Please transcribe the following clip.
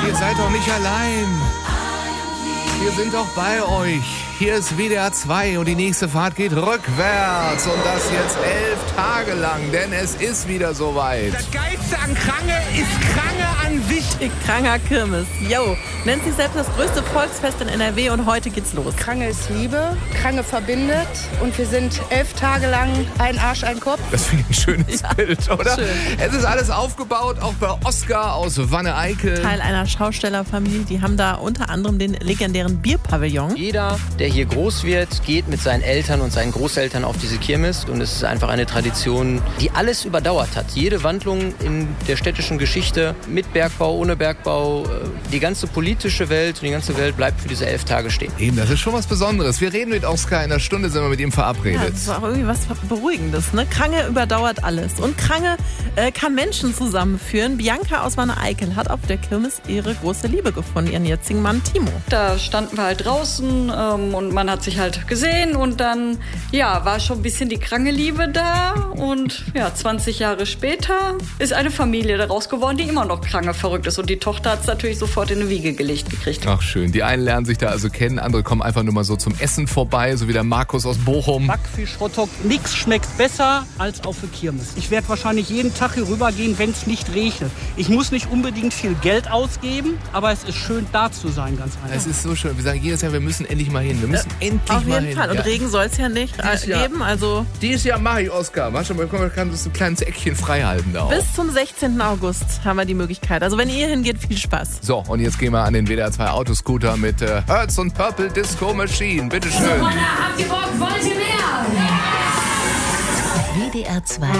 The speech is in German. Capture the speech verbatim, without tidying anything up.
Ihr seid doch nicht allein. Wir sind doch bei euch. Hier ist W D R zwei und die nächste Fahrt geht rückwärts. Und das jetzt elf Tage lang, denn es ist wieder soweit. Das Geilste an Krange ist Krange an sich. Die Kranger Kirmes. Jo, nennt sich selbst das größte Volksfest in N R W und heute geht's los. Krange ist Liebe, Krange verbindet und wir sind elf Tage lang ein Arsch, ein Kopf. Das finde ich ein schönes Ja, Bild, oder? schön. Es ist alles aufgebaut, auch bei Oskar aus Wanne-Eickel. Teil einer Schaustellerfamilie, die haben da unter anderem den legendären Bierpavillon. Jeder, der hier groß wird, geht mit seinen Eltern und seinen Großeltern auf diese Kirmes. Und es ist einfach eine Tradition, die alles überdauert hat. Jede Wandlung in der städtischen Geschichte, mit Bergbau, ohne Bergbau, die ganze politische Welt und die ganze Welt bleibt für diese elf Tage stehen. Eben, das ist schon was Besonderes. Wir reden mit Oskar, in einer Stunde sind wir mit ihm Ja, verabredet. das ist auch irgendwie was Beruhigendes, ne? Krange überdauert alles. Und Krange äh, kann Menschen zusammenführen. Bianca aus Wanne-Eickel hat auf der Kirmes ihre große Liebe gefunden, ihren jetzigen Mann Timo. Da standen wir halt draußen ähm, und man hat sich halt gesehen und dann, ja, war schon ein bisschen die Krange-Liebe da und ja, zwanzig Jahre später ist eine Familie daraus geworden, die immer noch Krange verrückt ist und die Tochter hat es natürlich sofort in eine Wiege gelegt gekriegt. Ach schön, die einen lernen sich da also kennen, andere kommen einfach nur mal so zum Essen vorbei, so wie der Markus aus Bochum. Backfisch, Hotdog, nichts schmeckt besser als auf der Kirmes. Ich werde wahrscheinlich jeden Tag hier rübergehen, wenn es nicht regnet. Ich muss nicht unbedingt viel Geld ausgeben, aber es ist schön da zu sein, ganz einfach. Es ist so schön. Wir sagen jedes Jahr, wir müssen endlich mal hin. Wir müssen endlich Auf mal jeden hin. Fall. Und Ja. Regen soll es ja nicht äh, Dieses Jahr. geben. Also Dieses Jahr mache ich Oskar. Mach schon mal, komm, kann das ein kleines Eckchen frei halten da auch. bis zum sechzehnten August haben wir die Möglichkeit. Also wenn ihr hingeht, viel Spaß. So, und jetzt gehen wir an den W D R zwei Autoscooter mit äh, Hertz und Purple Disco Machine. Bitteschön. Habt ihr Bock? Wollt ihr mehr? W D R zwei